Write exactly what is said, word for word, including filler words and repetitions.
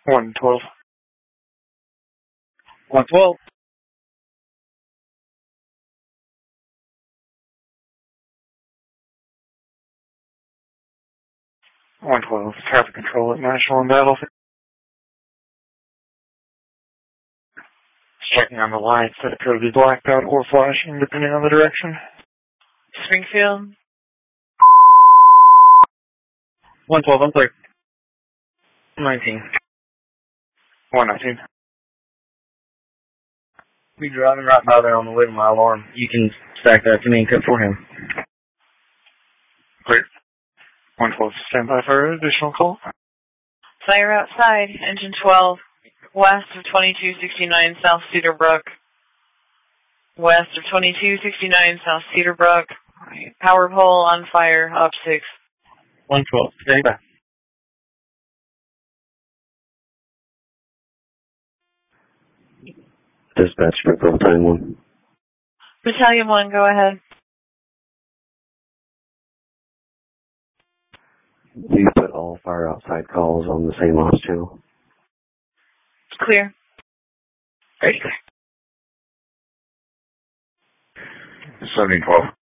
one twelve. one twelve. one twelve, traffic control at National and Battlefield. Checking on the lights that appear to be blacked out or flashing depending on the direction. Springfield. one twelve, I'm clear. nineteen. one nineteen. Be driving right by there on the way to my alarm. You can stack that to me and cut for him. Great. one twelve, stand by for additional call. Fire outside, engine twelve, west of twenty-two sixty-nine South Cedarbrook. West of twenty-two sixty-nine South Cedarbrook. Power pole on fire, up six. one twelve, stand by. Dispatch for Battalion one. Battalion one, go ahead. Do you put all fire outside calls on the same ops channel? Clear. Hey. seventeen twelve.